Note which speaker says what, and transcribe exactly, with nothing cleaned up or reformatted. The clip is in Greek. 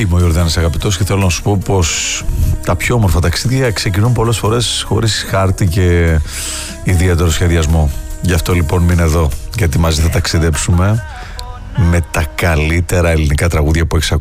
Speaker 1: Είμαι ο Ιορδάνης Αγαπητός και θέλω να σου πω πως τα πιο όμορφα ταξίδια ξεκινούν πολλές φορές χωρίς χάρτη και ιδιαίτερο σχεδιασμό. Γι' αυτό λοιπόν μείνε εδώ, γιατί μαζί θα ταξιδέψουμε με τα καλύτερα ελληνικά τραγούδια που έχεις ακούσει.